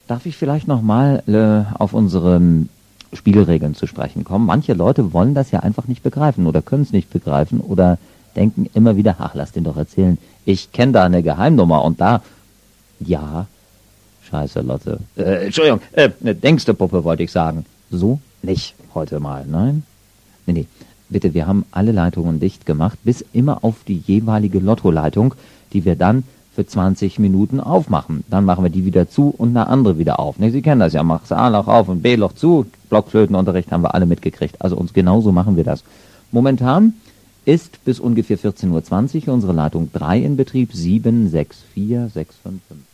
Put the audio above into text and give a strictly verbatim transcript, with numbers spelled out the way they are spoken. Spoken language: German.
Darf ich vielleicht nochmal äh, auf unsere Spielregeln zu sprechen kommen? Manche Leute wollen das ja einfach nicht begreifen oder können es nicht begreifen oder denken immer wieder, ach, lass den doch erzählen. Ich kenne da eine Geheimnummer und da, ja, scheiße, Lotte. Äh, Entschuldigung, äh, eine Denkste-Puppe wollte ich sagen. So nicht heute mal, nein? Nee, nee, bitte, wir haben alle Leitungen dicht gemacht, bis immer auf die jeweilige Lottoleitung, die wir dann für zwanzig Minuten aufmachen. Dann machen wir die wieder zu und eine andere wieder auf. Ne, Sie kennen das ja, machst A-Loch auf und B-Loch zu. Blockflötenunterricht haben wir alle mitgekriegt. Also uns genauso machen wir das. Momentan ist bis ungefähr vierzehn Uhr zwanzig unsere Leitung drei in Betrieb, sieben, sechs, vier, sechs, fünf, fünf.